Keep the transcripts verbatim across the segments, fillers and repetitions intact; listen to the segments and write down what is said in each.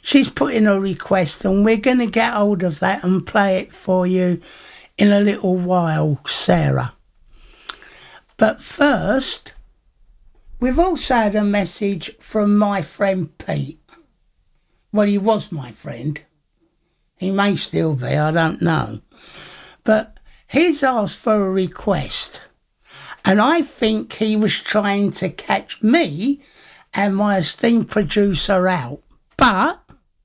she's put in a request, and we're going to get hold of that and play it for you in a little while, Sarah. But first, we've also had a message from my friend Pete. Well, he was my friend. He may still be, I don't know. But he's asked for a request. And I think he was trying to catch me and my esteemed producer out. But,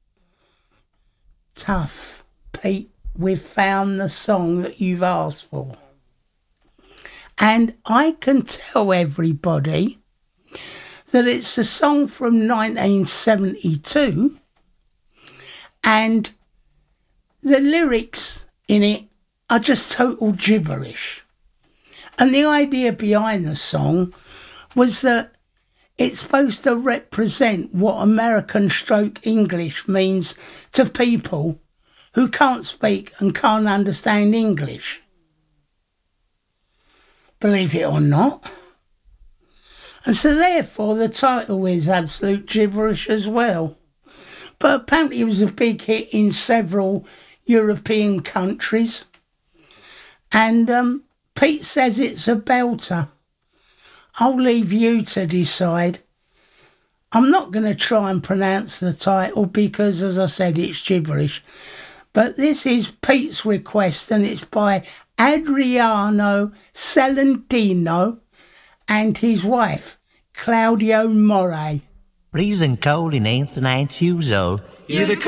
tough, Pete, we've found the song that you've asked for. And I can tell everybody that it's a song from nineteen seventy-two, and the lyrics in it are just total gibberish. And the idea behind the song was that it's supposed to represent what American stroke English means to people who can't speak and can't understand English. Believe it or not. And so therefore the title is absolute gibberish as well. But apparently it was a big hit in several European countries. And um, Pete says it's a belter. I'll leave you to decide. I'm not going to try and pronounce the title because, as I said, it's gibberish. But this is Pete's request, and it's by Adriano Celentino and his wife, Claudio Moray. Freezing cold in eighty-nine years old.